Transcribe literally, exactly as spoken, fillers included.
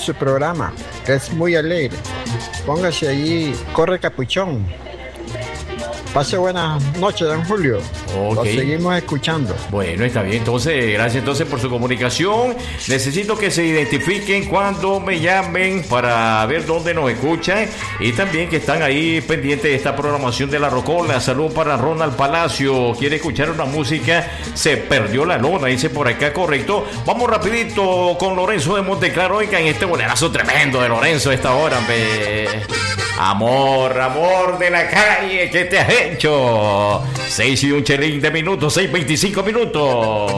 su programa, es muy alegre. Póngase allí, corre capuchón. Pase buenas noches, don Julio. Okay. Lo seguimos escuchando. Bueno, está bien. Entonces, gracias entonces por su comunicación. Necesito que se identifiquen cuando me llamen para ver dónde nos escuchan y también que están ahí pendientes de esta programación de La Rocola. Salud para Ronald Palacio. Quiere escuchar una música. Se perdió la lona, dice por acá, correcto. Vamos rapidito con Lorenzo de Monteclaro. Oigan, este bolerazo tremendo de Lorenzo a esta hora, hombre. Amor, amor de la calle, ¿qué te has hecho? Seis y un chelín de minutos, seis veinticinco minutos.